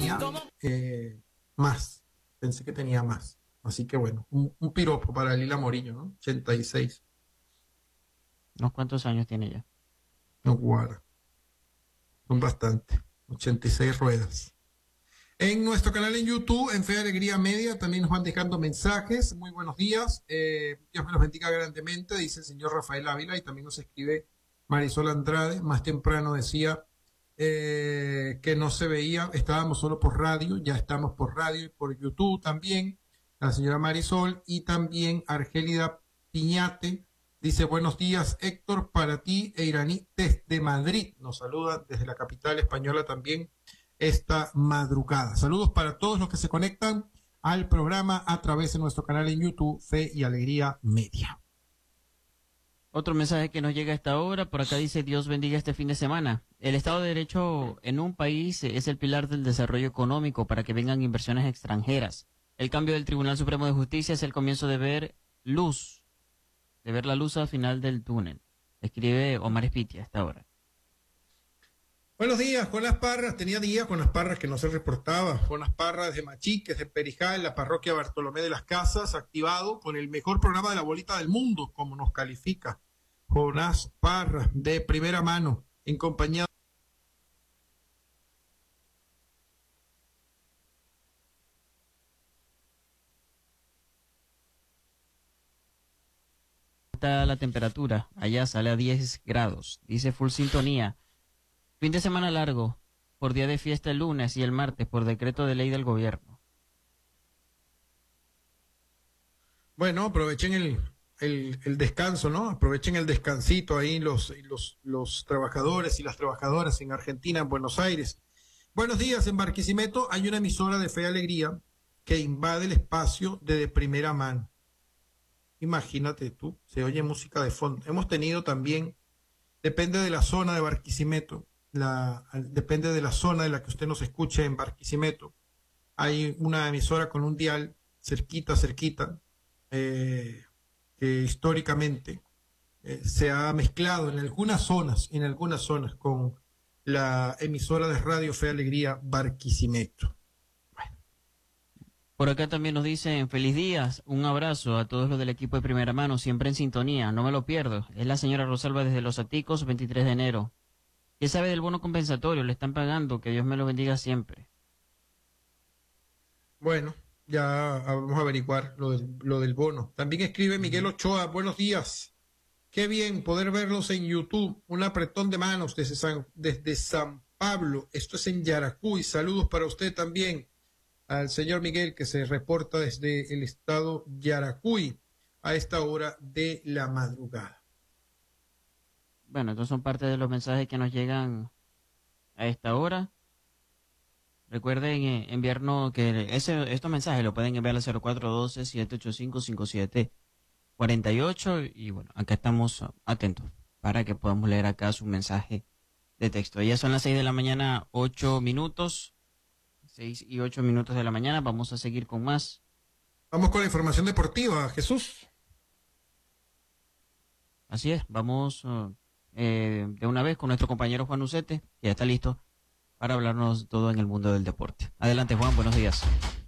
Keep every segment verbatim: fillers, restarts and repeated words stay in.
tenía eh, más, pensé que tenía más. Así que bueno, un, un piropo para Lila Morillo, ¿no? ochenta y seis. ¿Unos cuántos años tiene ya? No guarda, son bastante. ochenta y seis ruedas. En nuestro canal en YouTube, en Fe y Alegría Media, también nos van dejando mensajes. Muy buenos días. Eh, Dios me los bendiga grandemente, dice el señor Rafael Ávila, y también nos escribe Marisol Andrade. Más temprano decía eh, que no se veía, estábamos solo por radio, ya estamos por radio y por YouTube también. La señora Marisol y también Argélida Piñate dice buenos días Héctor, para ti e Iraní desde Madrid. Nos saluda desde la capital española también esta madrugada. Saludos para todos los que se conectan al programa a través de nuestro canal en YouTube, Fe y Alegría Media. Otro mensaje que nos llega a esta hora, por acá dice Dios bendiga este fin de semana. El Estado de Derecho en un país es el pilar del desarrollo económico para que vengan inversiones extranjeras. El cambio del Tribunal Supremo de Justicia es el comienzo de ver luz, de ver la luz al final del túnel. Escribe Omar Espitia a esta hora. Buenos días, Jonas Parras. Tenía días Jonas Parras que no se reportaba. Jonas Parras de Machiques, de Perijá, en la parroquia Bartolomé de las Casas, activado con el mejor programa de la bolita del mundo, como nos califica. Jonas Parras, de primera mano, en compañía Está la temperatura, allá sale a diez grados, dice full sintonía. Fin de semana largo, por día de fiesta el lunes y el martes por decreto de ley del gobierno. Bueno, aprovechen el, el, el descanso, ¿no? Aprovechen el descansito ahí los, los, los trabajadores y las trabajadoras en Argentina, en Buenos Aires. Buenos días, en Barquisimeto hay una emisora de Fe y Alegría que invade el espacio de, de primera mano. Imagínate tú, se oye música de fondo. Hemos tenido también, depende de la zona de Barquisimeto, la, depende de la zona de la que usted nos escuche en Barquisimeto. Hay una emisora con un dial cerquita, cerquita, eh, que históricamente eh, se ha mezclado en algunas zonas, en algunas zonas con la emisora de Radio Fe y Alegría Barquisimeto. Por acá también nos dicen feliz días, un abrazo a todos los del equipo de primera mano, siempre en sintonía, no me lo pierdo. Es la señora Rosalba desde Los Aticos, veintitrés de enero. ¿Qué sabe del bono compensatorio? Le están pagando, que Dios me lo bendiga siempre. Bueno, ya vamos a averiguar lo del, lo del bono. También escribe Miguel Ochoa, buenos días. Qué bien poder verlos en YouTube. Un apretón de manos desde San, desde San Pablo. Esto es en Yaracuy. Saludos para usted también. Al señor Miguel, que se reporta desde el estado Yaracuy a esta hora de la madrugada. Bueno, estos son parte de los mensajes que nos llegan a esta hora. Recuerden eh, enviarnos que ese, estos mensajes lo pueden enviar al cero cuatro uno dos, siete ocho cinco, cinco siete cuatro ocho y bueno, acá estamos atentos para que podamos leer acá su mensaje de texto. Ya son las seis de la mañana, ocho minutos. Seis y ocho minutos de la mañana, vamos a seguir con más. Vamos con la información deportiva, Jesús. Así es, vamos uh, eh, de una vez con nuestro compañero Juan Ucete, que ya está listo para hablarnos todo en el mundo del deporte. Adelante, Juan, buenos días.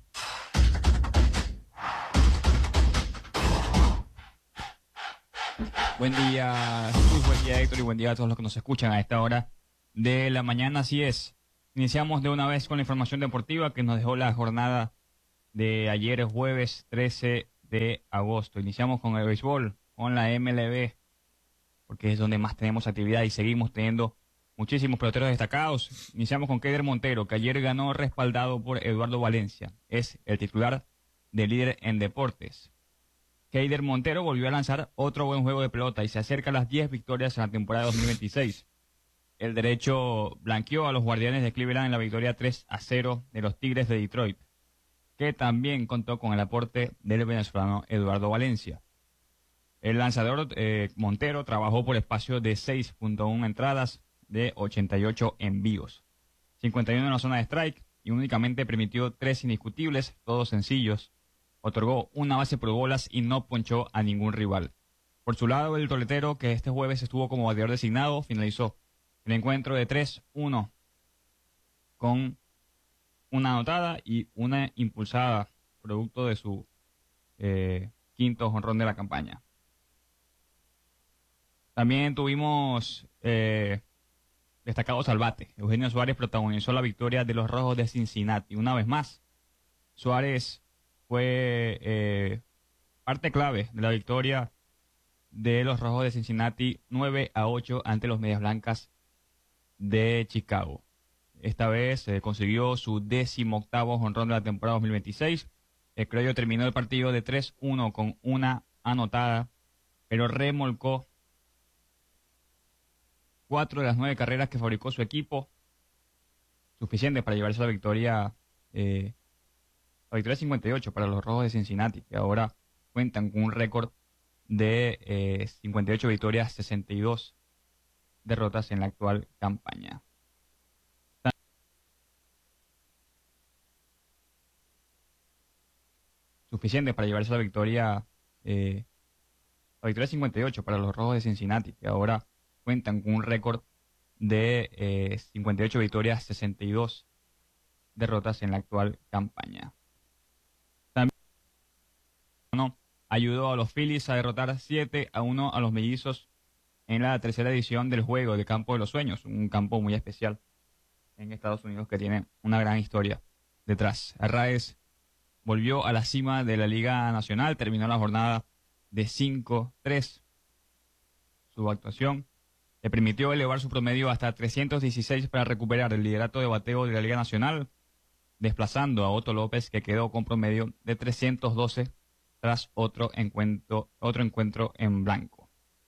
Buen día, Jesús, buen día, Héctor, y buen día a todos los que nos escuchan a esta hora de la mañana. Así es. Iniciamos de una vez con la información deportiva que nos dejó la jornada de ayer, jueves trece de agosto. Iniciamos con el béisbol, con la M L B, porque es donde más tenemos actividad y seguimos teniendo muchísimos peloteros destacados. Iniciamos con Keider Montero, que ayer ganó respaldado por Eduardo Valencia. Es el titular de líder en deportes. Keider Montero volvió a lanzar otro buen juego de pelota y se acerca a las diez victorias en la temporada dos mil veintiséis. El derecho blanqueó a los Guardianes de Cleveland en la victoria tres a cero de los Tigres de Detroit, que también contó con el aporte del venezolano Eduardo Valencia. El lanzador eh, Montero trabajó por espacio de seis punto uno entradas de ochenta y ocho envíos, cincuenta y uno en la zona de strike y únicamente permitió tres indiscutibles, todos sencillos. Otorgó una base por bolas y no ponchó a ningún rival. Por su lado, el toletero, que este jueves estuvo como bateador designado, finalizó el encuentro de tres uno con una anotada y una impulsada, producto de su eh, quinto jonrón de la campaña. También tuvimos eh, destacados al bate. Eugenio Suárez protagonizó la victoria de los Rojos de Cincinnati. Una vez más, Suárez fue eh, parte clave de la victoria de los Rojos de Cincinnati nueve a ocho ante los Medias Blancas de Chicago. Esta vez eh, consiguió su décimo octavo jonrón de la temporada dos mil veintiséis. El criollo terminó el partido de tres uno con una anotada, pero remolcó cuatro de las nueve carreras que fabricó su equipo, suficiente para llevarse la victoria, eh, la victoria cincuenta y ocho para los Rojos de Cincinnati, que ahora cuentan con un récord de eh, cincuenta y ocho victorias, sesenta y dos derrotas en la actual campaña. Suficiente para llevarse la victoria, eh, la victoria cincuenta y ocho para los Rojos de Cincinnati, que ahora cuentan con un récord de eh, cincuenta y ocho victorias, sesenta y dos derrotas en la actual campaña. También no, ayudó a los Phillies a derrotar siete a uno a los Mellizos en la tercera edición del juego de Campo de los Sueños, un campo muy especial en Estados Unidos que tiene una gran historia detrás. Arraez volvió a la cima de la Liga Nacional, terminó la jornada de cinco tres. Su actuación le permitió elevar su promedio hasta trescientos dieciséis para recuperar el liderato de bateo de la Liga Nacional, desplazando a Otto López, que quedó con promedio de trescientos doce tras otro encuentro, otro encuentro en blanco.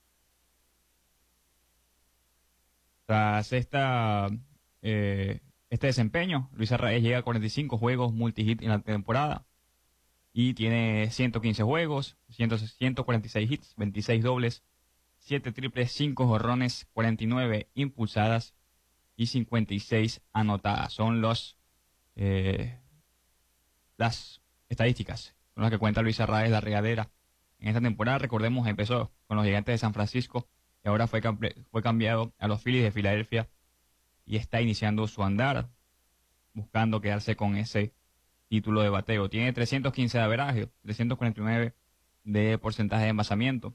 Tras esta, eh, este desempeño, Luis Arraez llega a cuarenta y cinco juegos multi-hit en la temporada y tiene ciento quince juegos, ciento cuarenta y seis hits, veintiséis dobles, siete triples, cinco jonrones, cuarenta y nueve impulsadas y cincuenta y seis anotadas. Son los eh, las estadísticas con las que cuenta Luis Arraez, la regadera. En esta temporada, recordemos, empezó con los Gigantes de San Francisco y ahora fue, fue cambiado a los Phillies de Filadelfia y está iniciando su andar, buscando quedarse con ese título de bateo. Tiene trescientos quince de averaje, trescientos cuarenta y nueve de porcentaje de envasamiento.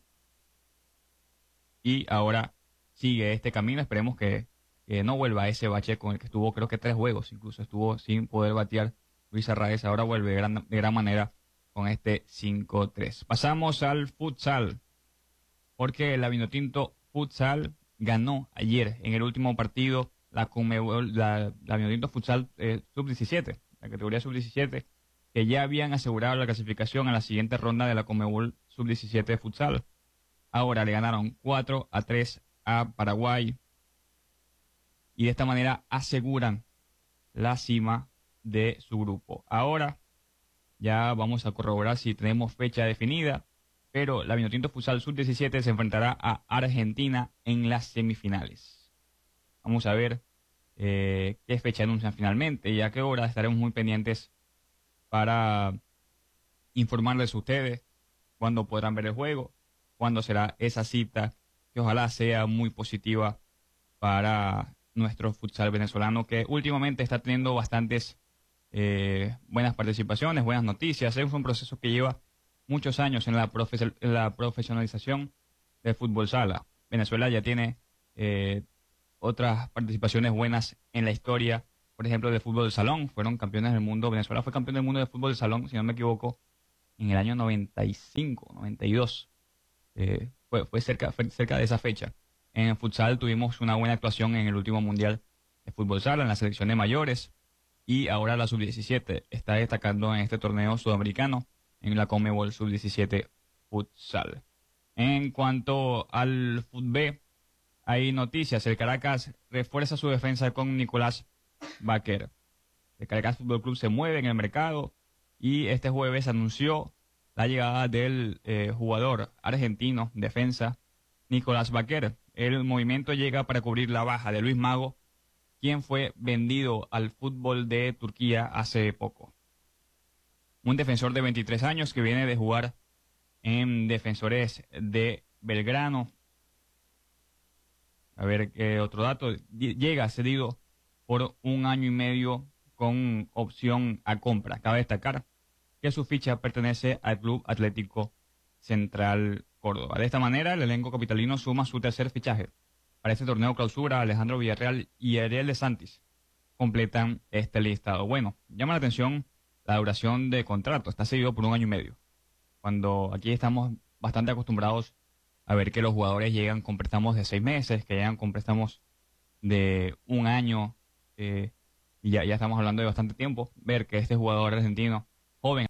Y ahora sigue este camino. Esperemos que, que no vuelva a ese bache con el que estuvo, creo que tres juegos, incluso estuvo sin poder batear Luis Arraez. Ahora vuelve de gran, de gran manera con este cinco tres. Pasamos al futsal, porque la Vinotinto Futsal ganó ayer en el último partido la Conmebol, la, la Vinotinto Futsal eh, sub diecisiete, la categoría sub diecisiete, que ya habían asegurado la clasificación a la siguiente ronda de la Conmebol sub diecisiete de futsal. Ahora le ganaron cuatro a tres a Paraguay y de esta manera aseguran la cima de su grupo. Ahora ya vamos a corroborar si tenemos fecha definida, pero la Vinotinto Futsal sub diecisiete se enfrentará a Argentina en las semifinales. Vamos a ver eh, qué fecha anuncian finalmente y a qué hora. Estaremos muy pendientes para informarles a ustedes cuándo podrán ver el juego, cuándo será esa cita, que ojalá sea muy positiva para nuestro futsal venezolano, que últimamente está teniendo bastantes eh, buenas participaciones, buenas noticias. Es un proceso que lleva muchos años en la, profe en la profesionalización del fútbol sala. Venezuela ya tiene eh, otras participaciones buenas en la historia, por ejemplo, del fútbol de salón. Fueron campeones del mundo. Venezuela fue campeón del mundo de fútbol de salón, si no me equivoco, en el año noventa y cinco, noventa y dos. Eh, fue, fue, cerca, fue cerca de esa fecha. En el futsal tuvimos una buena actuación en el último mundial de fútbol sala, en la selección de mayores, y ahora la sub diecisiete está destacando en este torneo sudamericano, en la Conmebol sub diecisiete futsal. En cuanto al fútbol, hay noticias. El Caracas refuerza su defensa con Nicolás Baquer. El Caracas Fútbol Club se mueve en el mercado y este jueves anunció la llegada del eh, jugador argentino, defensa, Nicolás Baquer. El movimiento llega para cubrir la baja de Luis Mago, quien fue vendido al fútbol de Turquía hace poco. Un defensor de veintitrés años que viene de jugar en Defensores de Belgrano. A ver qué otro dato. Llega cedido por un año y medio con opción a compra. Cabe destacar que su ficha pertenece al Club Atlético Central Córdoba. De esta manera, el elenco capitalino suma su tercer fichaje. Para este torneo clausura, Alejandro Villarreal y Ariel de Santis completan este listado. Bueno, llama la atención la duración de contrato. Está seguido por un año y medio. Cuando aquí estamos bastante acostumbrados a ver que los jugadores llegan con préstamos de seis meses, que llegan con préstamos de un año, eh, y ya, ya estamos hablando de bastante tiempo. Ver que este jugador argentino, joven,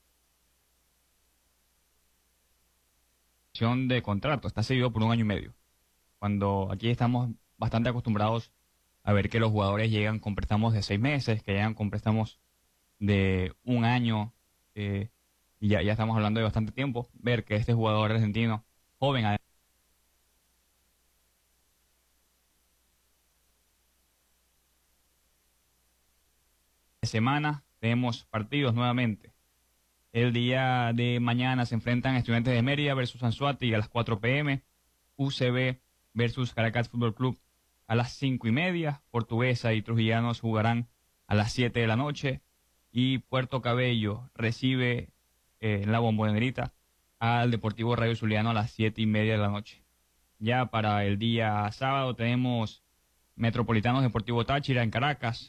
de contrato, está seguido por un año y medio. Cuando aquí estamos bastante acostumbrados a ver que los jugadores llegan con préstamos de seis meses, que llegan con préstamos de un año, eh, y ya, ya estamos hablando de bastante tiempo. Ver que este jugador argentino, joven, semana tenemos partidos nuevamente. El día de mañana se enfrentan Estudiantes de Mérida versus Anzoátegui a las cuatro p m, U C B versus Caracas Fútbol Club a las cinco y media, Portuguesa y Trujillanos jugarán a las siete de la noche, y Puerto Cabello recibe eh, en la Bombonerita al Deportivo Rayo Zuliano a las siete y media de la noche. Ya para el día sábado tenemos Metropolitanos Deportivo Táchira en Caracas.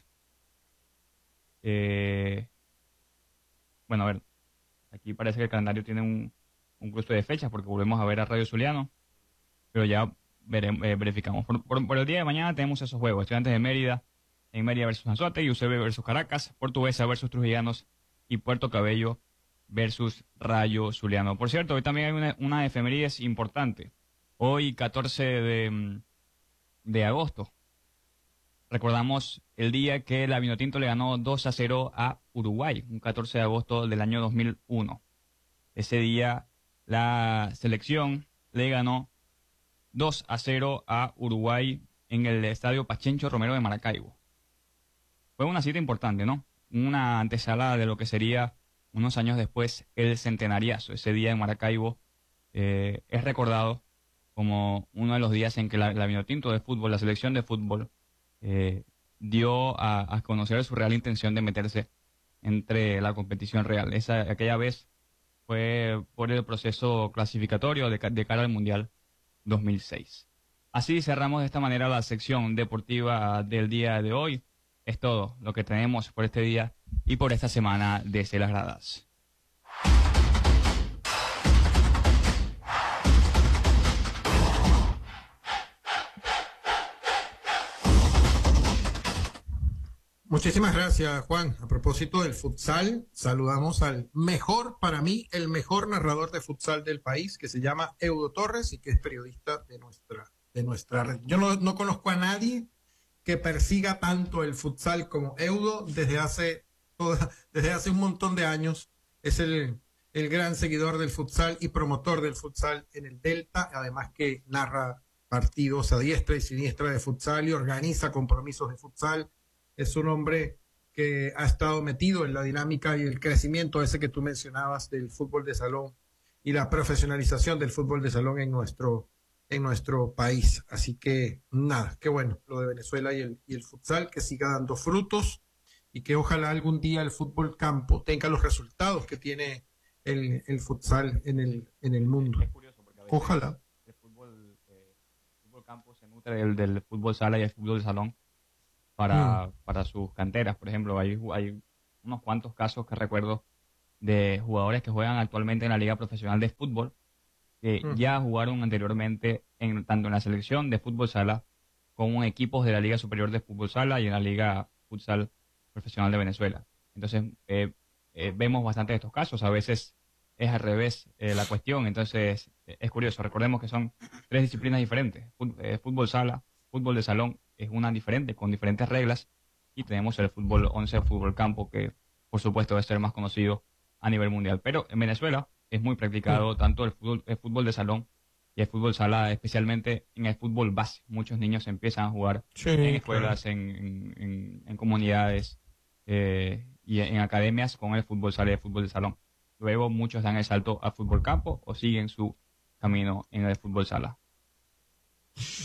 Eh, bueno, a ver, aquí parece que el calendario tiene un, un cruce de fechas porque volvemos a ver a Rayo Zuliano, pero ya veremos, eh, verificamos. Por, por, por el día de mañana tenemos esos juegos: Estudiantes de Mérida en Mérida versus Anzoátegui, U C B versus Caracas, Portuguesa versus Trujillanos y Puerto Cabello versus Rayo Zuliano. Por cierto, hoy también hay una, una efemérides importante. Hoy, catorce de, de agosto, recordamos el día que la Vinotinto le ganó dos a cero a Uruguay, un catorce de agosto del año dos mil uno. Ese día la selección le ganó dos a cero a Uruguay en el Estadio Pachencho Romero de Maracaibo. Fue una cita importante, ¿no? Una antesala de lo que sería unos años después el centenariazo. Ese día en Maracaibo eh, es recordado como uno de los días en que la, la Vinotinto de fútbol, la selección de fútbol, eh, dio a, a conocer su real intención de meterse entre la competición real. Esa, aquella vez fue por el proceso clasificatorio de, de cara al Mundial dos mil seis. Así cerramos de esta manera la sección deportiva del día de hoy. Es todo lo que tenemos por este día y por esta semana desde las gradas. Muchísimas gracias, Juan. A propósito del futsal, saludamos al mejor, para mí, el mejor narrador de futsal del país, que se llama Eudo Torres y que es periodista de nuestra, de nuestra red. Yo no, no conozco a nadie que persiga tanto el futsal como Eudo desde hace, toda, desde hace un montón de años. Es el, el gran seguidor del futsal y promotor del futsal en el Delta, además que narra partidos a diestra y siniestra de futsal y organiza compromisos de futsal. Es un hombre que ha estado metido en la dinámica y el crecimiento ese que tú mencionabas del fútbol de salón y la profesionalización del fútbol de salón en nuestro, en nuestro país. Así que nada, qué bueno lo de Venezuela y el, y el futsal, que siga dando frutos y que ojalá algún día el fútbol campo tenga los resultados que tiene el, el futsal en el, en el mundo. Es curioso porque a veces Ojalá. El fútbol, eh, el fútbol campo se nutre del, del fútbol sala y el fútbol de salón para, mm. para sus canteras. Por ejemplo, hay, hay unos cuantos casos que recuerdo de jugadores que juegan actualmente en la Liga Profesional de Fútbol, que mm. ya jugaron anteriormente en, tanto en la selección de fútbol sala como en equipos de la Liga Superior de Fútbol Sala y en la Liga Futsal Profesional de Venezuela. Entonces, eh, eh, vemos bastante de estos casos. A veces es al revés eh, la cuestión. Entonces, eh, es curioso. Recordemos que son tres disciplinas diferentes. Fut, eh, fútbol sala, fútbol de salón es una diferente, con diferentes reglas. Y tenemos el fútbol once, fútbol campo, que por supuesto debe ser más conocido a nivel mundial. Pero en Venezuela es muy practicado sí. tanto el fútbol, el fútbol de salón y el fútbol sala, especialmente en el fútbol base. Muchos niños empiezan a jugar sí, en escuelas, claro. en, en, en, en comunidades eh, y en academias con el fútbol sala y el fútbol de salón. Luego muchos dan el salto al fútbol campo o siguen su camino en el fútbol sala.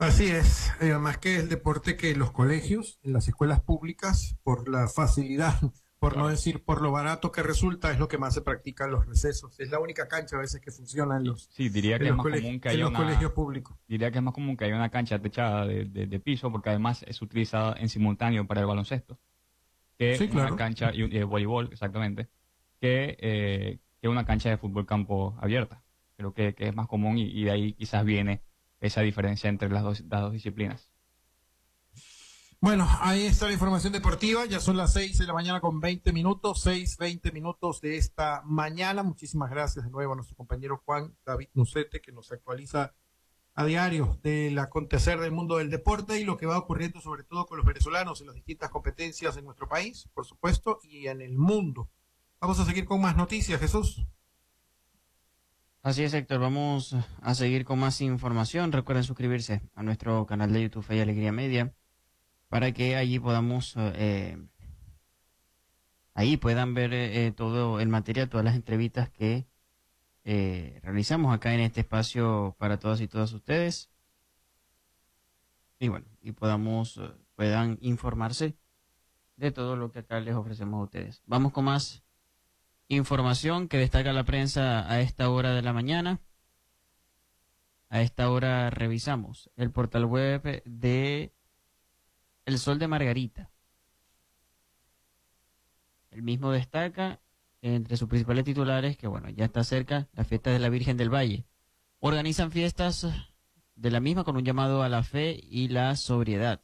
Así es, eh, además que el deporte que los colegios, en las escuelas públicas, por la facilidad, por no Claro. decir por lo barato que resulta, es lo que más se practica en los recesos. Es la única cancha a veces que funciona en los, Sí, diría que en es los, más coleg- común que en haya los una, colegios públicos. diría que es más común que haya una cancha techada de, de- de piso, porque además es utilizada en simultáneo para el baloncesto, que Sí, una claro. cancha y, un- y de voleibol, exactamente, que, eh, que una cancha de fútbol campo abierta. Creo que, que es más común y, y de ahí quizás viene esa diferencia entre las dos, las dos disciplinas. Bueno, ahí está la información deportiva. Ya son las seis de la mañana con veinte minutos, seis, veinte minutos de esta mañana. Muchísimas gracias de nuevo a nuestro compañero Juan David Nucete, que nos actualiza a diario del acontecer del mundo del deporte y lo que va ocurriendo sobre todo con los venezolanos en las distintas competencias en nuestro país, por supuesto, y en el mundo. Vamos a seguir con más noticias, Jesús. Así es, Héctor. Vamos a seguir con más información. Recuerden suscribirse a nuestro canal de YouTube Fe y Alegría Media para que allí podamos, eh, ahí puedan ver eh, todo el material, todas las entrevistas que eh, realizamos acá en este espacio para todas y todas ustedes. Y bueno, y podamos, eh, puedan informarse de todo lo que acá les ofrecemos a ustedes. Vamos con más información que destaca la prensa a esta hora de la mañana. A esta hora revisamos el portal web de El Sol de Margarita. El mismo destaca entre sus principales titulares que, bueno, ya está cerca la fiesta de la Virgen del Valle. Organizan fiestas de la misma con un llamado a la fe y la sobriedad.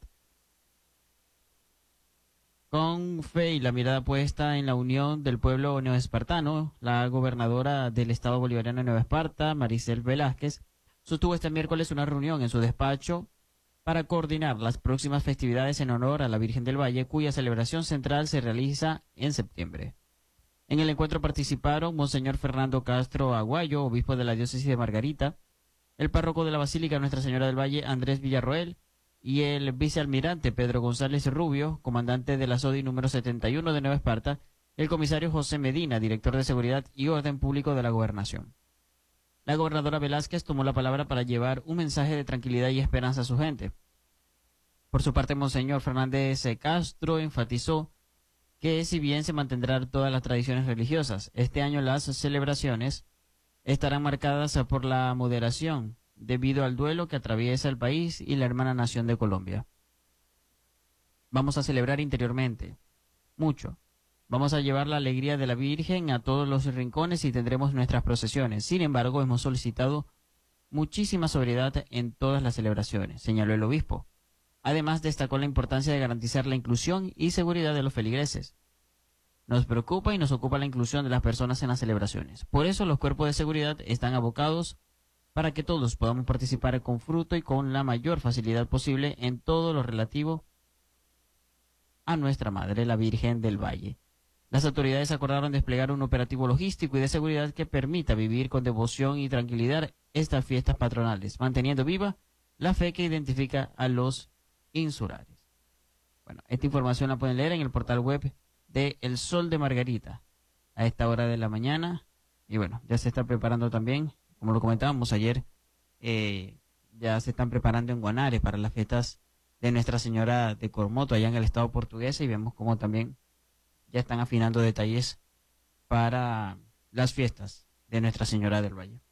Con fe y la mirada puesta en la unión del pueblo neoespartano, la gobernadora del Estado Bolivariano de Nueva Esparta, Maricel Velázquez, sostuvo este miércoles una reunión en su despacho para coordinar las próximas festividades en honor a la Virgen del Valle, cuya celebración central se realiza en septiembre. En el encuentro participaron Monseñor Fernando Castro Aguayo, obispo de la diócesis de Margarita, el párroco de la Basílica Nuestra Señora del Valle, Andrés Villarroel, y el vicealmirante Pedro González Rubio, comandante de la S O D I número setenta y uno de Nueva Esparta, el comisario José Medina, director de Seguridad y Orden Público de la Gobernación. La gobernadora Velázquez tomó la palabra para llevar un mensaje de tranquilidad y esperanza a su gente. Por su parte, Monseñor Fernández Castro enfatizó que si bien se mantendrán todas las tradiciones religiosas, este año las celebraciones estarán marcadas por la moderación, debido al duelo que atraviesa el país y la hermana nación de Colombia. Vamos a celebrar interiormente, mucho. Vamos a llevar la alegría de la Virgen a todos los rincones y tendremos nuestras procesiones. Sin embargo, hemos solicitado muchísima sobriedad en todas las celebraciones, señaló el obispo. Además, destacó la importancia de garantizar la inclusión y seguridad de los feligreses. Nos preocupa y nos ocupa la inclusión de las personas en las celebraciones. Por eso los cuerpos de seguridad están abocados para que todos podamos participar con fruto y con la mayor facilidad posible en todo lo relativo a nuestra Madre, la Virgen del Valle. Las autoridades acordaron desplegar un operativo logístico y de seguridad que permita vivir con devoción y tranquilidad estas fiestas patronales, manteniendo viva la fe que identifica a los insulares. Bueno, esta información la pueden leer en el portal web de El Sol de Margarita a esta hora de la mañana. Y bueno, ya se está preparando también, como lo comentábamos ayer, eh, ya se están preparando en Guanare para las fiestas de Nuestra Señora de Cormoto, allá en el estado portugués, y vemos cómo también ya están afinando detalles para las fiestas de Nuestra Señora del Valle.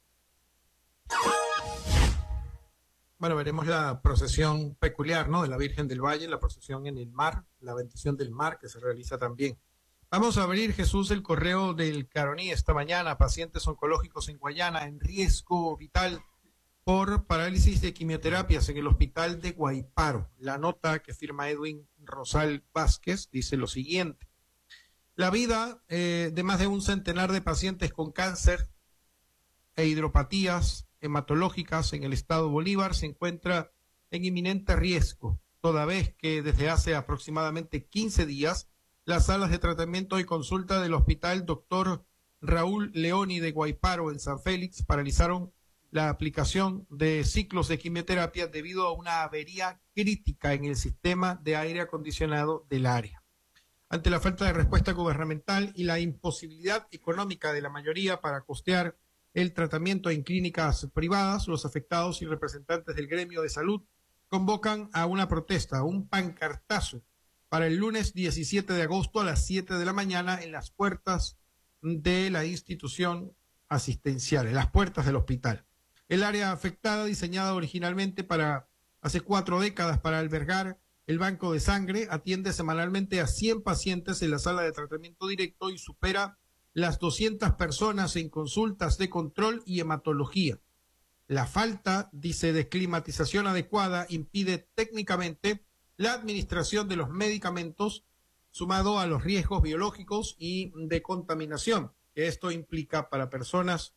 Bueno, veremos la procesión peculiar, ¿no?, de la Virgen del Valle, la procesión en el mar, la bendición del mar que se realiza también. Vamos a abrir, Jesús, el correo del Caroní esta mañana. Pacientes oncológicos en Guayana en riesgo vital por parálisis de quimioterapias en el hospital de Guaiparo. La nota que firma Edwin Rosal Vázquez dice lo siguiente. La vida eh, de más de un centenar de pacientes con cáncer e hidropatías hematológicas en el estado Bolívar se encuentra en inminente riesgo, toda vez que desde hace aproximadamente quince días las salas de tratamiento y consulta del hospital doctor Raúl Leoni de Guaiparo en San Félix paralizaron la aplicación de ciclos de quimioterapia debido a una avería crítica en el sistema de aire acondicionado del área. Ante la falta de respuesta gubernamental y la imposibilidad económica de la mayoría para costear el tratamiento en clínicas privadas, los afectados y representantes del gremio de salud convocan a una protesta, a un pancartazo para el lunes diecisiete de agosto a las siete de la mañana en las puertas de la institución asistencial, en las puertas del hospital. El área afectada, diseñada originalmente para hace cuatro décadas para albergar el banco de sangre, atiende semanalmente a cien pacientes en la sala de tratamiento directo y supera las doscientas personas en consultas de control y hematología. La falta, dice, de climatización adecuada impide técnicamente la administración de los medicamentos, sumado a los riesgos biológicos y de contaminación que esto implica para personas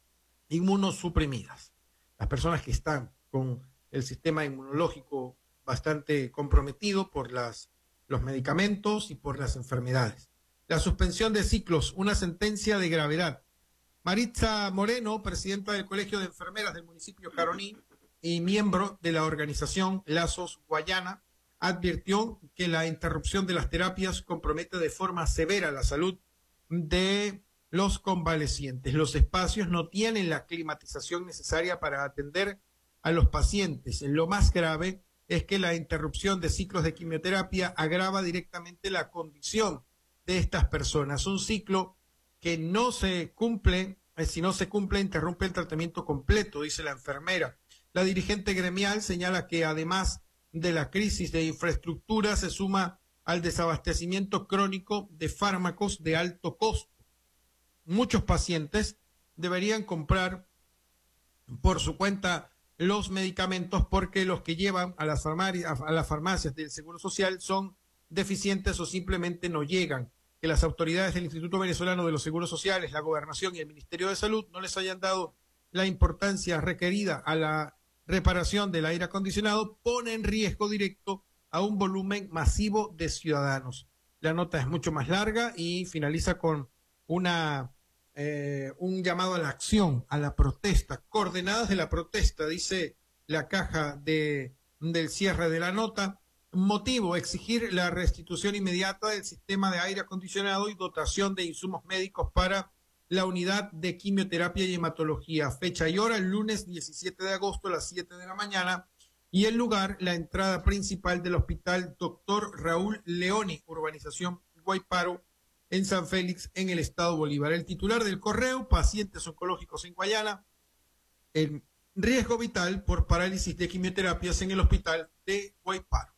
inmunosuprimidas. Las personas que están con el sistema inmunológico bastante comprometido por las, los medicamentos y por las enfermedades. La suspensión de ciclos, una sentencia de gravedad. Maritza Moreno, presidenta del Colegio de Enfermeras del municipio Caroní y miembro de la organización Lazos Guayana, advirtió que la interrupción de las terapias compromete de forma severa la salud de los convalecientes. Los espacios no tienen la climatización necesaria para atender a los pacientes. Lo más grave es que la interrupción de ciclos de quimioterapia agrava directamente la condición de estas personas. Un ciclo que no se cumple, eh, si no se cumple, interrumpe el tratamiento completo, dice la enfermera. La dirigente gremial señala que además de la crisis de infraestructura se suma al desabastecimiento crónico de fármacos de alto costo. Muchos pacientes deberían comprar por su cuenta los medicamentos porque los que llevan a las, farmacias, a las farmacias del Seguro Social son deficientes o simplemente no llegan. Que las autoridades del Instituto Venezolano de los Seguros Sociales, la Gobernación y el Ministerio de Salud no les hayan dado la importancia requerida a la reparación del aire acondicionado pone en riesgo directo a un volumen masivo de ciudadanos. La nota es mucho más larga y finaliza con una eh, un llamado a la acción, a la protesta, coordenadas de la protesta, dice la caja de, del cierre de la nota. Motivo, exigir la restitución inmediata del sistema de aire acondicionado y dotación de insumos médicos para la unidad de quimioterapia y hematología. Fecha y hora, el lunes diecisiete de agosto a las siete de la mañana. Y el lugar, la entrada principal del hospital Doctor Raúl Leoni, urbanización Guayparo, en San Félix, en el estado Bolívar. El titular del correo, pacientes oncológicos en Guayana, en riesgo vital por parálisis de quimioterapias en el hospital de Guayparo.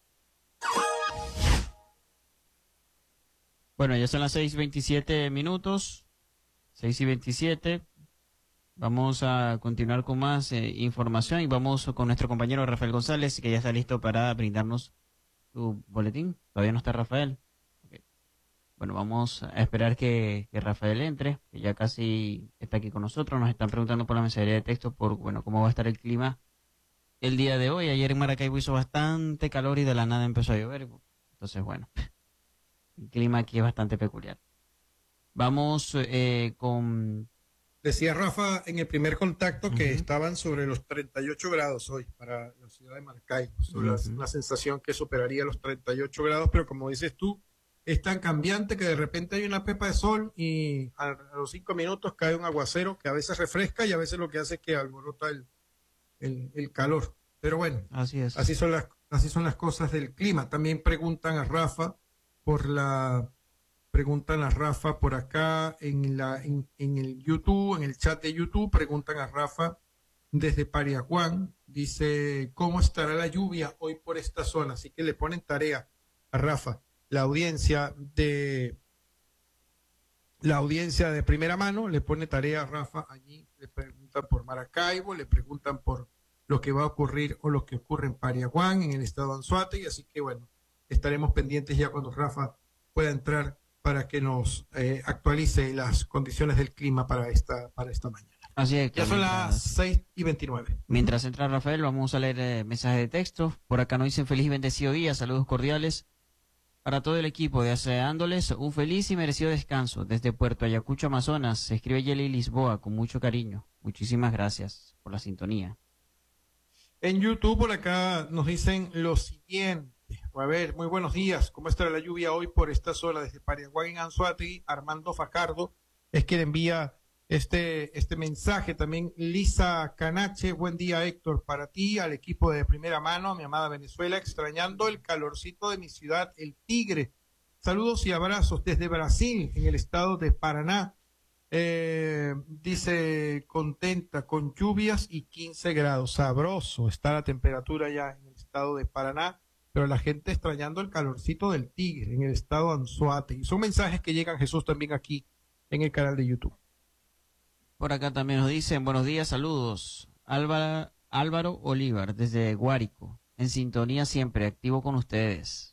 Bueno, ya son las seis y veintisiete minutos, seis y veintisiete. Vamos a continuar con más eh, información y vamos con nuestro compañero Rafael González, que ya está listo para brindarnos su boletín. Todavía no está Rafael. Okay. Bueno, vamos a esperar que, que Rafael entre, que ya casi está aquí con nosotros. Nos están preguntando por la mensajería de texto por, bueno, cómo va a estar el clima el día de hoy. Ayer en Maracaibo hizo bastante calor y de la nada empezó a llover. Entonces, bueno, el clima aquí es bastante peculiar. Vamos eh, con... Decía Rafa en el primer contacto uh-huh. que estaban sobre los treinta y ocho grados hoy para la ciudad de Maracaibo. Uh-huh. la, una sensación que superaría los treinta y ocho grados, pero como dices tú, es tan cambiante que de repente hay una pepa de sol y a, a los cinco minutos cae un aguacero que a veces refresca y a veces lo que hace es que alborota el, el, el calor. Pero bueno, así es. Así son las, así son las cosas del clima. También preguntan a Rafa por la... Preguntan a Rafa por acá en, la, en, en el YouTube, en el chat de YouTube, preguntan a Rafa desde Pariaguán, dice, ¿cómo estará la lluvia hoy por esta zona? Así que le ponen tarea a Rafa. La audiencia de la audiencia de primera mano le pone tarea a Rafa allí, le preguntan por Maracaibo, le preguntan por lo que va a ocurrir o lo que ocurre en Pariaguán, en el estado de Anzoátegui, así que bueno, estaremos pendientes ya cuando Rafa pueda entrar para que nos eh, actualice las condiciones del clima para esta para esta mañana. Así es. Ya son las seis y veintinueve. Mientras entra Rafael, vamos a leer eh, mensajes de texto. Por acá nos dicen feliz y bendecido día, saludos cordiales para todo el equipo, deseándoles un feliz y merecido descanso. Desde Puerto Ayacucho, Amazonas, se escribe Yeli Lisboa con mucho cariño. Muchísimas gracias por la sintonía. En YouTube por acá nos dicen lo siguiente. A ver, muy buenos días. ¿Cómo estará la lluvia hoy por esta zona? Desde Pariaguán en Anzoátegui, Armando Fajardo es quien envía este, este mensaje. También Lisa Canache, buen día Héctor, para ti, al equipo de primera mano, a mi amada Venezuela, extrañando el calorcito de mi ciudad, El Tigre. Saludos y abrazos desde Brasil, en el estado de Paraná. Eh, dice, contenta, con lluvias y quince grados. Sabroso está la temperatura ya en el estado de Paraná, pero la gente extrañando el calorcito del Tigre en el estado de Anzoátegui. Son mensajes que llegan, Jesús, también aquí en el canal de YouTube. Por acá también nos dicen, buenos días, saludos. Álvaro, Álvaro Olivar, desde Guárico, en sintonía siempre, activo con ustedes.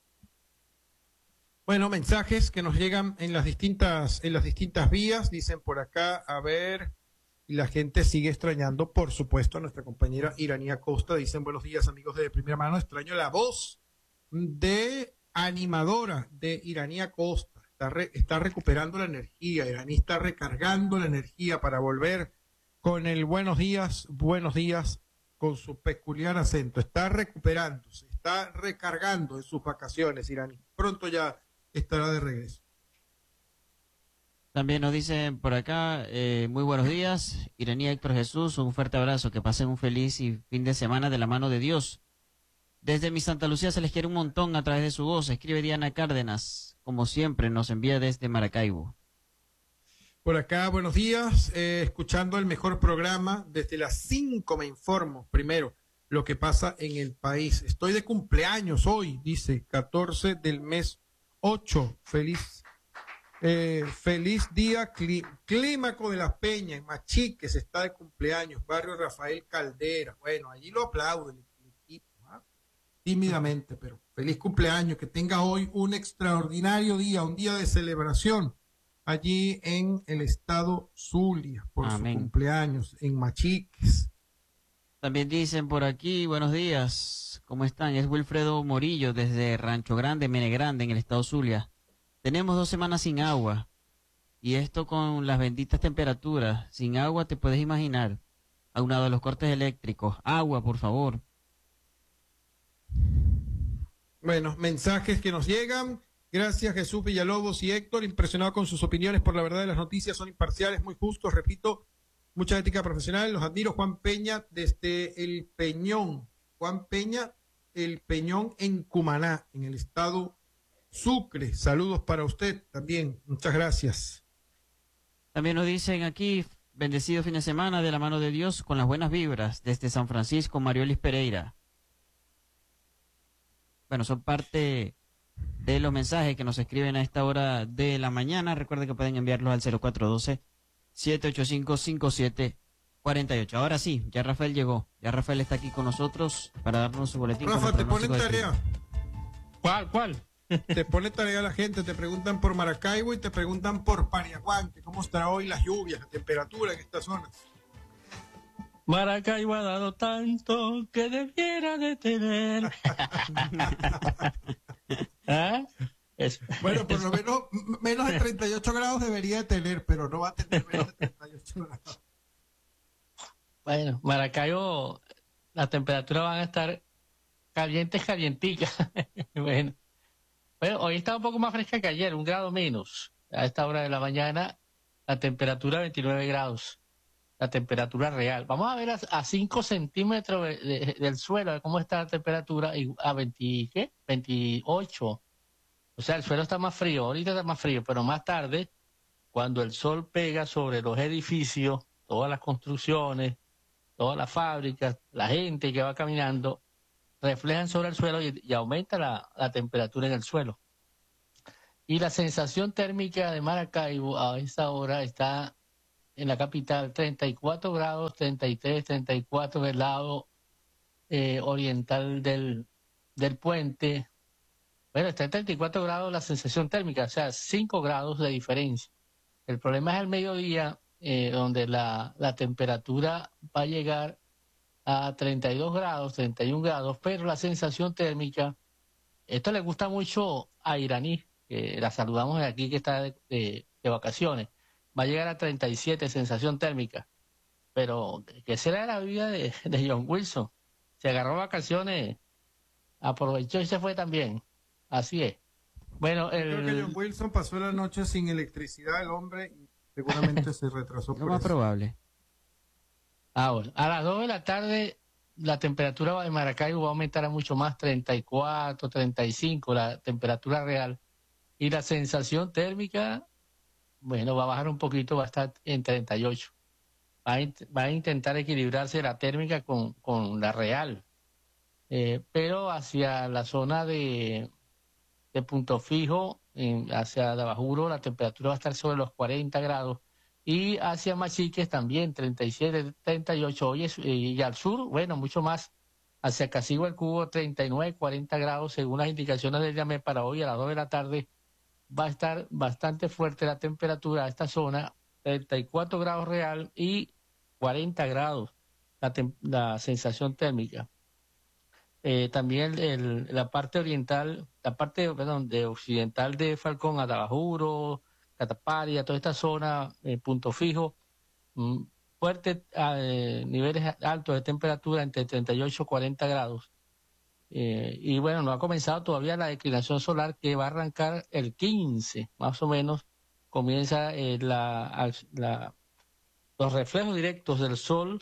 Bueno, mensajes que nos llegan en las distintas, en las distintas vías, dicen por acá, a ver, y la gente sigue extrañando, por supuesto, a nuestra compañera Iranía Costa. Dicen, buenos días, amigos de Primera Mano, extraño la voz de animadora de Iranía Costa. Está, re, está recuperando la energía, Iraní está recargando la energía para volver con el buenos días, buenos días, con su peculiar acento. Está recuperándose, está recargando en sus vacaciones, Iraní. Pronto ya estará de regreso. También nos dicen por acá, eh, muy buenos días, Iranía Héctor Jesús, un fuerte abrazo, que pasen un feliz y fin de semana de la mano de Dios. Desde mi Santa Lucía se les quiere un montón a través de su voz, escribe Diana Cárdenas, como siempre nos envía desde Maracaibo. Por acá, buenos días, eh, escuchando el mejor programa, desde las cinco me informo, primero, lo que pasa en el país. Estoy de cumpleaños hoy, dice, catorce del mes ocho, feliz, eh, feliz día clí, Clímaco de la Peña, en Machiques, está de cumpleaños, barrio Rafael Caldera. Bueno, allí lo aplauden el equipo, ¿ah? Tímidamente, pero feliz cumpleaños, que tenga hoy un extraordinario día, un día de celebración, allí en el estado Zulia, por Amén. Su cumpleaños, en Machiques. También dicen por aquí, buenos días, ¿cómo están? Es Wilfredo Morillo desde Rancho Grande, Mene Grande, en el estado Zulia. Tenemos dos semanas sin agua, y esto con las benditas temperaturas. Sin agua te puedes imaginar, aunado a los cortes eléctricos. Agua, por favor. Bueno, mensajes que nos llegan. Gracias, Jesús Villalobos y Héctor, impresionado con sus opiniones por la verdad de las noticias, son imparciales, muy justos, repito, mucha ética profesional, los admiro. Juan Peña desde El Peñón, Juan Peña, El Peñón en Cumaná, en el estado Sucre. Saludos para usted también, muchas gracias. También nos dicen aquí, bendecido fin de semana de la mano de Dios con las buenas vibras desde San Francisco, Mariolis Pereira. Bueno, son parte de los mensajes que nos escriben a esta hora de la mañana. Recuerden que pueden enviarlos al cero cuatro uno dos, siete ocho cinco, cinco siete cuatro ocho. Ahora sí, ya Rafael llegó. Ya Rafael está aquí con nosotros para darnos su boletín. Rafa, te ponen tarea. ¿Cuál, cuál? Te pone tarea la gente, te preguntan por Maracaibo y te preguntan por Pariaguante. ¿Cómo estará hoy las lluvias, la temperatura en esta zona? Maracaibo ha dado tanto que debiera de tener. ¿Ah? Es, bueno, por lo menos menos de treinta y ocho grados debería de tener, pero no va a tener menos de treinta y ocho grados. Bueno, Maracaibo, las temperaturas van a estar calientes, calienticas. bueno. bueno, hoy está un poco más fresca que ayer, un grado menos. A esta hora de la mañana, la temperatura veintinueve grados. La temperatura real. Vamos a ver a, a cinco centímetros de, de, del suelo, a ver cómo está la temperatura, y a veinte, ¿qué? veintiocho. O sea, el suelo está más frío, ahorita está más frío, pero más tarde, cuando el sol pega sobre los edificios, todas las construcciones, todas las fábricas, la gente que va caminando, reflejan sobre el suelo y, y aumenta la, la temperatura en el suelo. Y la sensación térmica de Maracaibo a esta hora está en la capital, treinta y cuatro grados, treinta y tres, treinta y cuatro del lado eh, oriental del, del puente. Bueno, está en treinta y cuatro grados la sensación térmica, o sea, cinco grados de diferencia. El problema es el mediodía, eh, donde la, la temperatura va a llegar a treinta y dos grados, treinta y un grados, pero la sensación térmica, esto le gusta mucho a Iraní, que la saludamos de aquí, que está de, de, de vacaciones. Va a llegar a treinta y siete, sensación térmica. Pero, ¿qué será la vida de, de John Wilson? Se agarró vacaciones, aprovechó y se fue también. Así es. Bueno, el... Creo que John Wilson pasó la noche sin electricidad, el hombre, seguramente se retrasó Lo por más eso. probable. Ahora, a las dos de la tarde la temperatura de Maracaibo va a aumentar a mucho más, treinta y cuatro, treinta y cinco, la temperatura real. Y la sensación térmica, bueno, va a bajar un poquito, va a estar en treinta y ocho. Va a, int- va a intentar equilibrarse la térmica con, con la real. Eh, pero hacia la zona de, de Punto Fijo, en- hacia Dabajuro, la temperatura va a estar sobre los cuarenta grados. Y hacia Machiques también, treinta y siete, treinta y ocho. Hoy es, eh, y al sur, bueno, mucho más. Hacia Casigua el Cubo, treinta y nueve, cuarenta grados, según las indicaciones del IAMET para hoy a las dos de la tarde. Va a estar bastante fuerte la temperatura de esta zona, treinta y cuatro grados real y cuarenta grados la, tem- la sensación térmica. Eh, también el- la parte oriental, la parte, perdón, de occidental de Falcón, Atabajuro, Cataparia, toda esta zona, eh, Punto Fijo, mm, fuertes eh, niveles altos de temperatura entre treinta y ocho y cuarenta grados. Eh, y bueno, no ha comenzado todavía la declinación solar que va a arrancar el quince, más o menos. Comienza eh, la, la- los reflejos directos del sol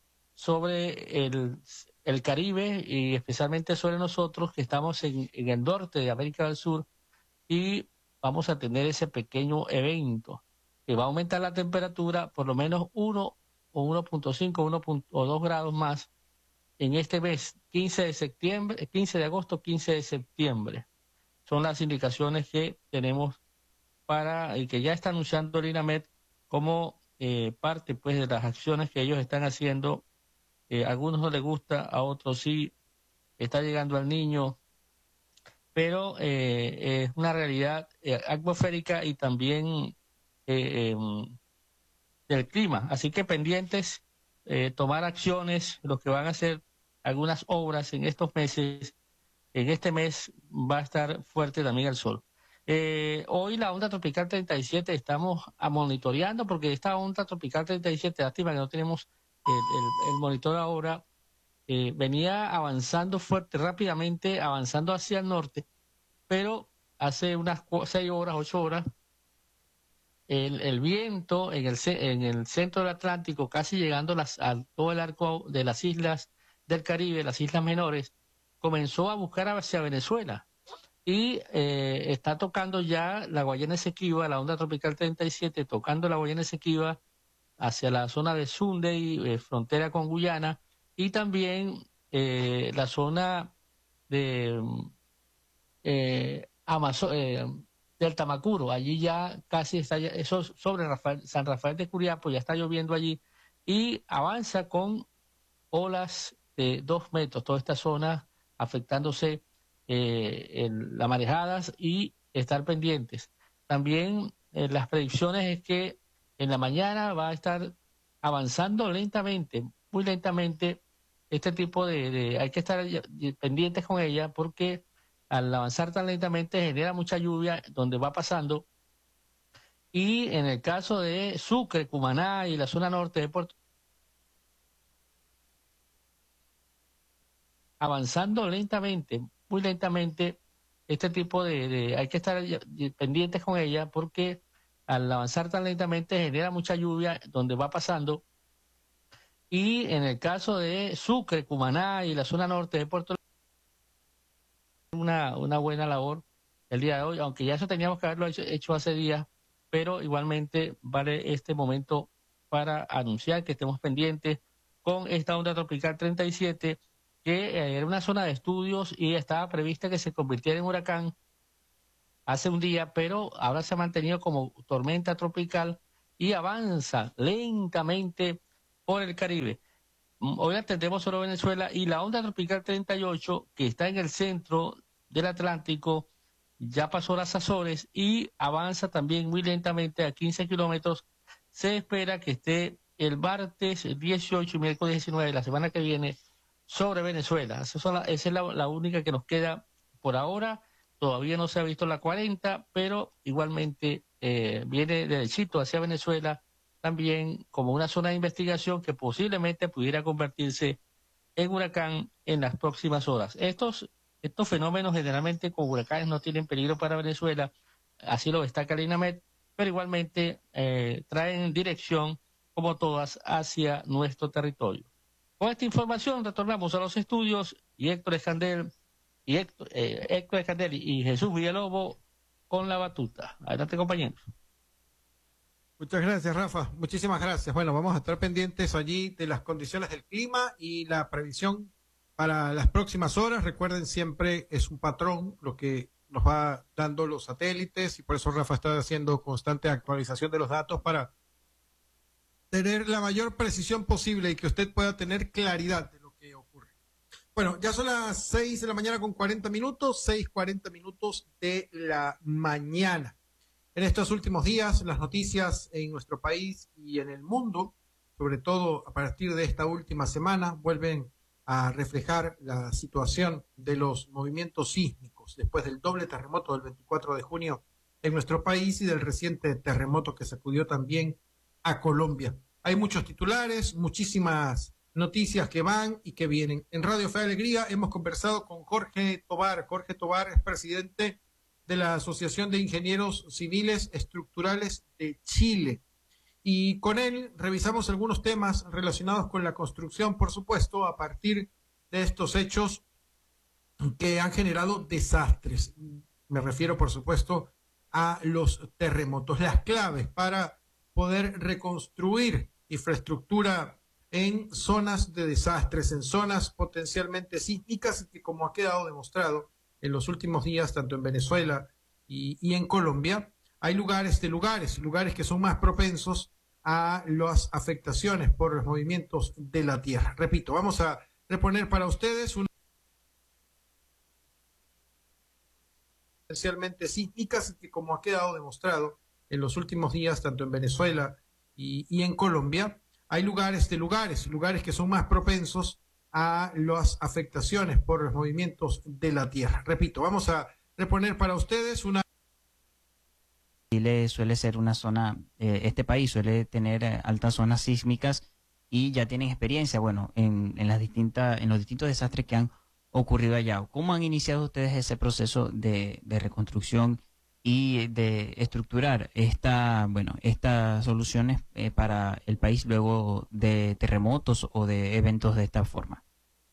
sobre el, el Caribe y especialmente sobre nosotros que estamos en, en el norte de América del Sur y vamos a tener ese pequeño evento que va a aumentar la temperatura por lo menos uno o uno punto cinco uno o dos grados más en este mes, quince de septiembre, quince de agosto, quince de septiembre. Son las indicaciones que tenemos para y que ya está anunciando el INAMED como eh, parte pues de las acciones que ellos están haciendo. Eh, a algunos no les gusta, a otros sí, está llegando al niño, pero eh, es una realidad eh, atmosférica y también eh, eh, del clima. Así que pendientes, eh, tomar acciones, los que van a hacer algunas obras en estos meses. En este mes va a estar fuerte también el sol. Eh, hoy la onda tropical treinta y siete estamos a monitoreando porque esta onda tropical treinta y siete, lástima que no tenemos el, el- el monitor ahora, eh, venía avanzando fuerte, rápidamente, avanzando hacia el norte, pero hace unas cu- seis horas, ocho horas, el, el viento en el, ce- en el centro del Atlántico, casi llegando las, a todo el arco de las islas del Caribe, las islas menores, comenzó a buscar hacia Venezuela y eh, está tocando ya la Guayana Esequiba, la onda tropical treinta y siete, tocando la Guayana Esequiba hacia la zona de Sunday, eh, frontera con Guyana, y también eh, la zona de eh, Amazo- eh, del Tamacuro. Allí ya casi está, ya- eso sobre Rafael- San Rafael de Curiapo, ya está lloviendo allí, y avanza con olas de dos metros, toda esta zona afectándose eh, en las marejadas y estar pendientes. También eh, las predicciones es que en la mañana va a estar avanzando lentamente, muy lentamente, este tipo de, de- hay que estar ya- ya pendientes con ella porque al avanzar tan lentamente genera mucha lluvia donde va pasando y en el caso de Sucre, Cumaná y la zona norte de Puerto avanzando lentamente, muy lentamente, este tipo de, de- hay que estar ya- ya pendientes con ella porque al avanzar tan lentamente genera mucha lluvia donde va pasando y en el caso de Sucre, Cumaná y la zona norte de Puerto Rico, una, una buena labor el día de hoy, aunque ya eso teníamos que haberlo hecho, hecho hace días, pero igualmente vale este momento para anunciar que estemos pendientes con esta onda tropical treinta y siete que eh, era una zona de estudios y estaba prevista que se convirtiera en huracán hace un día, pero ahora se ha mantenido como tormenta tropical y avanza lentamente por el Caribe. Mm, Hoy atendemos solo Venezuela y la onda tropical treinta y ocho, que está en el centro del Atlántico, ya pasó las Azores y avanza también muy lentamente a quince kilómetros. Se espera que esté el martes dieciocho y miércoles diecinueve de la semana que viene sobre Venezuela. Esa, son la- esa es la, la única que nos queda por ahora. Todavía no se ha visto la cuarenta, pero igualmente eh, viene derechito hacia Venezuela también como una zona de investigación que posiblemente pudiera convertirse en huracán en las próximas horas. Estos, estos fenómenos generalmente con huracanes no tienen peligro para Venezuela, así lo destaca el INAMED, pero igualmente eh, traen dirección, como todas, hacia nuestro territorio. Con esta información retornamos a los estudios y Héctor Escandel y Héctor, eh, Héctor Escandel y Jesús Villalobos con la batuta. Adelante, compañeros. Muchas gracias, Rafa. Muchísimas gracias. Bueno, vamos a estar pendientes allí de las condiciones del clima y la previsión para las próximas horas. Recuerden, siempre es un patrón lo que nos va dando los satélites y por eso Rafa está haciendo constante actualización de los datos para tener la mayor precisión posible y que usted pueda tener claridad de lo que ocurre. Bueno, ya son las seis de la mañana con cuarenta minutos, seis cuarenta minutos de la mañana. En estos últimos días, las noticias en nuestro país y en el mundo, sobre todo a partir de esta última semana, vuelven a reflejar la situación de los movimientos sísmicos después del doble terremoto del veinticuatro de junio en nuestro país y del reciente terremoto que sacudió también a Colombia. Hay muchos titulares, muchísimas noticias que van y que vienen. En Radio Fe y Alegría hemos conversado con Jorge Tobar. Jorge Tobar es presidente de la Asociación de Ingenieros Civiles Estructurales de Chile. Y con él revisamos algunos temas relacionados con la construcción, por supuesto, a partir de estos hechos que han generado desastres. Me refiero, por supuesto, a los terremotos. Las claves para poder reconstruir infraestructura en zonas de desastres, en zonas potencialmente sísmicas, que como ha quedado demostrado en los últimos días, tanto en Venezuela y, y en Colombia, hay lugares de lugares, lugares que son más propensos a las afectaciones por los movimientos de la tierra. Repito, vamos a reponer para ustedes una potencialmente sísmicas, que como ha quedado demostrado en los últimos días, tanto en Venezuela y, y en Colombia, hay lugares de lugares, lugares que son más propensos a las afectaciones por los movimientos de la tierra. Repito, vamos a reponer para ustedes una... Chile suele ser una zona, eh, este país suele tener eh, altas zonas sísmicas y ya tienen experiencia, bueno, en, en las distintas, en los distintos desastres que han ocurrido allá. ¿Cómo han iniciado ustedes ese proceso de, de reconstrucción y de estructurar esta, bueno, estas soluciones eh, para el país luego de terremotos o de eventos de esta forma?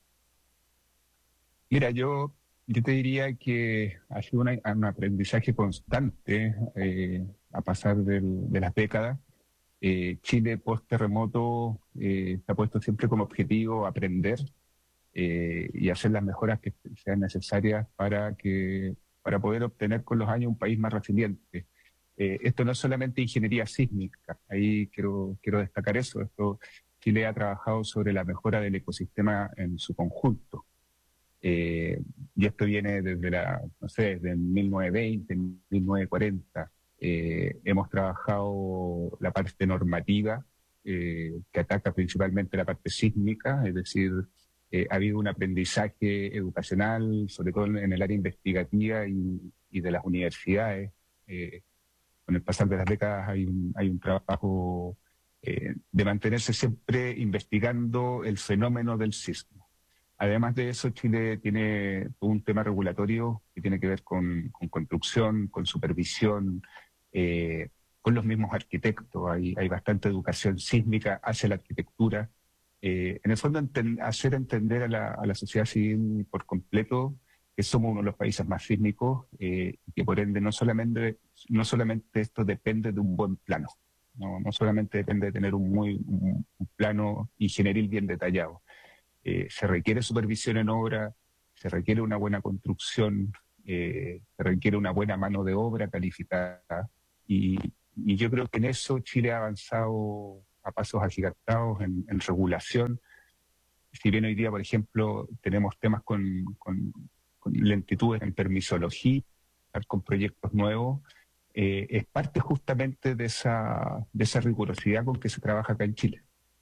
Mira, yo, yo te diría que ha sido una, un aprendizaje constante eh, a pasar del, de las décadas. Eh, Chile post-terremoto eh, se ha puesto siempre como objetivo aprender eh, y hacer las mejoras que sean necesarias para que para poder obtener con los años un país más resiliente. Eh, esto no es solamente ingeniería sísmica, ahí quiero, quiero destacar eso. Esto, Chile ha trabajado sobre la mejora del ecosistema en su conjunto. Eh, y esto viene desde la, no sé, desde mil novecientos veinte, mil novecientos cuarenta. Eh, hemos trabajado la parte normativa, eh, que ataca principalmente la parte sísmica, es decir, Eh, ha habido un aprendizaje educacional, sobre todo en, en el área investigativa y, y de las universidades. Eh, con el pasar de las décadas hay un, hay un trabajo eh, de mantenerse siempre investigando el fenómeno del sismo. Además de eso, Chile tiene un tema regulatorio que tiene que ver con, con construcción, con supervisión, eh, con los mismos arquitectos. Hay, hay bastante educación sísmica hacia la arquitectura. Eh, en el fondo, enten, hacer entender a la, a la sociedad civil por completo que somos uno de los países más sísmicos eh, y que por ende no solamente, no solamente esto depende de un buen plano, no, no solamente depende de tener un, muy, un, un plano ingenieril bien detallado. Eh, se requiere supervisión en obra, se requiere una buena construcción, eh, se requiere una buena mano de obra calificada y, y yo creo que en eso Chile ha avanzado a pasos agigantados en, en regulación. Si bien hoy día, por ejemplo, tenemos temas con, con, con lentitudes en permisología, con proyectos nuevos, eh, es parte justamente de esa, de esa rigurosidad con que se trabaja acá en Chile.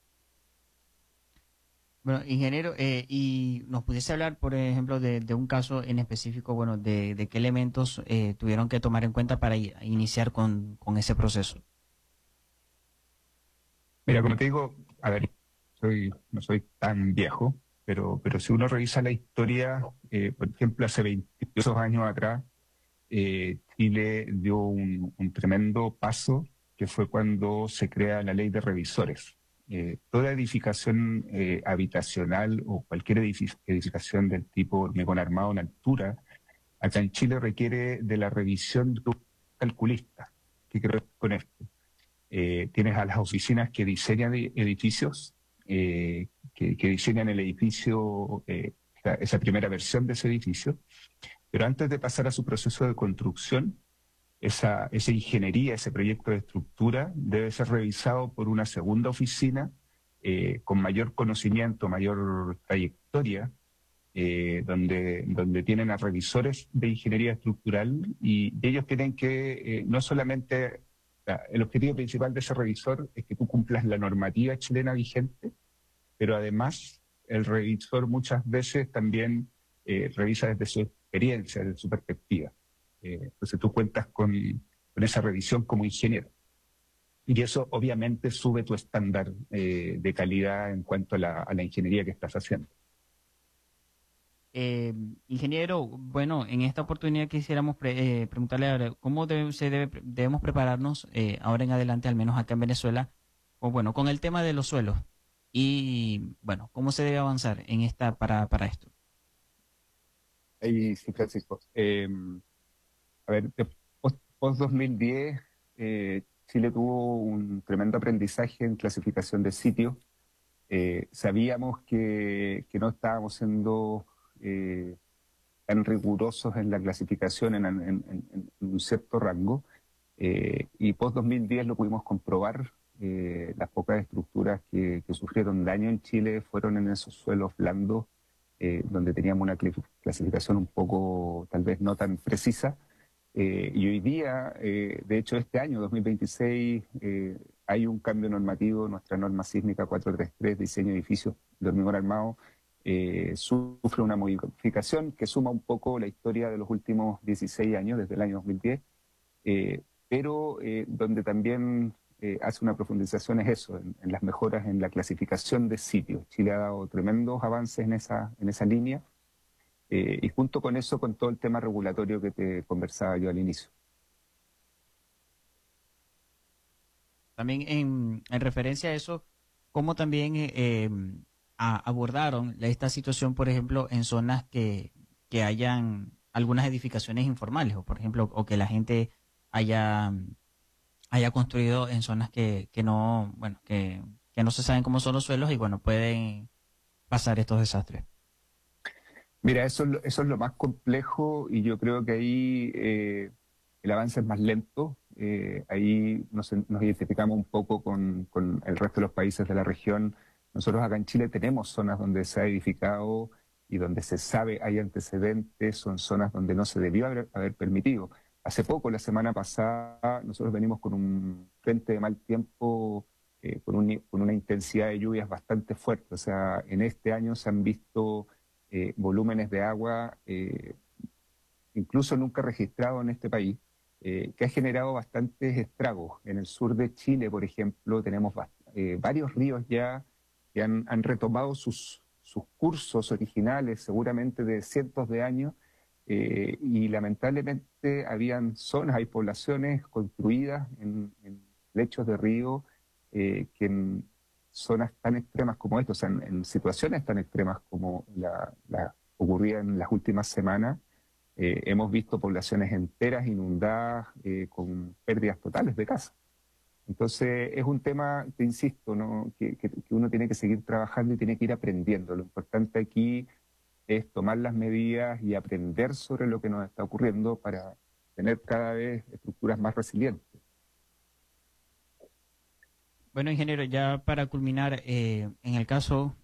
Bueno, ingeniero, eh, y nos pudiese hablar, por ejemplo, de, de un caso en específico, bueno, de, de qué elementos eh, tuvieron que tomar en cuenta para iniciar con, con ese proceso. Mira, como te digo, a ver, soy, no soy tan viejo, pero, pero si uno revisa la historia, eh, por ejemplo, hace veintiocho años atrás, eh, Chile dio un, un tremendo paso, que fue cuando se crea la ley de revisores. Eh, toda edificación eh, habitacional o cualquier edific- edificación del tipo hormigón armado en altura, acá en Chile requiere de la revisión de un calculista. ¿Qué quiero decir con esto? Eh, tienes a las oficinas que diseñan e- edificios, eh, que, que diseñan el edificio, eh, esa, esa primera versión de ese edificio, pero antes de pasar a su proceso de construcción, esa, esa ingeniería, ese proyecto de estructura debe ser revisado por una segunda oficina eh, con mayor conocimiento, mayor trayectoria, eh, donde, donde tienen a revisores de ingeniería estructural y, y ellos tienen que eh, no solamente, o sea, el objetivo principal de ese revisor es que tú cumplas la normativa chilena vigente, pero además el revisor muchas veces también eh, revisa desde su experiencia, desde su perspectiva. Eh, entonces tú cuentas con, con esa revisión como ingeniero. Y eso obviamente sube tu estándar eh, de calidad en cuanto a la, a la ingeniería que estás haciendo. Eh, ingeniero, bueno, en esta oportunidad quisiéramos pre- eh, preguntarle ahora, ¿cómo debe- se debe, pre- debemos prepararnos eh, ahora en adelante, al menos acá en Venezuela, o bueno, con el tema de los suelos? Y bueno, ¿cómo se debe avanzar en esta para, para esto? Ahí sí, Francisco. Eh, a ver, de- post, post dos mil diez, eh, Chile tuvo un tremendo aprendizaje en clasificación de sitios. Eh, sabíamos que, que no estábamos siendo eh, tan rigurosos en la clasificación en, en- en- en un cierto rango. Eh, y post dos mil diez lo pudimos comprobar. Eh, las pocas estructuras que, que sufrieron daño en Chile fueron en esos suelos blandos, eh, donde teníamos una cli- clasificación un poco, tal vez no tan precisa. Eh, y hoy día, eh, de hecho este año, dos mil veintiséis, eh, hay un cambio normativo, nuestra norma sísmica cuatrocientos treinta y tres, diseño de edificios de hormigón armado, eh, sufre una modificación que suma un poco la historia de los últimos dieciséis años, desde el año dos mil diez, eh, pero eh, donde también eh, hace una profundización es eso, en, en las mejoras en la clasificación de sitios. Chile ha dado tremendos avances en esa, en esa línea, eh, y junto con eso, con todo el tema regulatorio que te conversaba yo al inicio. También en, en referencia a eso, ¿cómo también eh, eh, a- abordaron la- esta situación, por ejemplo, en zonas que, que hayan algunas edificaciones informales, o por ejemplo, o que la gente haya, haya construido en zonas que, que no, bueno, que, que no se saben cómo son los suelos y bueno, pueden pasar estos desastres? Mira, eso, es lo- eso es lo más complejo y yo creo que ahí eh, el avance es más lento. Eh, ahí nos, nos identificamos un poco con, con el resto de los países de la región. Nosotros acá en Chile tenemos zonas donde se ha edificado y donde se sabe hay antecedentes, son zonas donde no se debió haber, haber permitido. Hace poco, la semana pasada, nosotros venimos con un frente de mal tiempo, eh, con, un- con una intensidad de lluvias bastante fuerte. O sea, en este año se han visto eh, volúmenes de agua eh, incluso nunca registrados en este país, eh, que ha generado bastantes estragos. En el sur de Chile, por ejemplo, tenemos bast- eh, varios ríos ya que han, han retomado sus, sus cursos originales, seguramente de cientos de años, eh, y lamentablemente habían zonas, hay poblaciones construidas en, en lechos de río eh, que en zonas tan extremas como estas, o sea, en, en situaciones tan extremas como la, la ocurrida en las últimas semanas, eh, hemos visto poblaciones enteras inundadas eh, con pérdidas totales de casa. Entonces, es un tema, te insisto, ¿no? que, que- que uno tiene que seguir trabajando y tiene que ir aprendiendo. Lo importante aquí es tomar las medidas y aprender sobre lo que nos está ocurriendo para tener cada vez estructuras más resilientes. Bueno, ingeniero, ya para culminar, eh, en el caso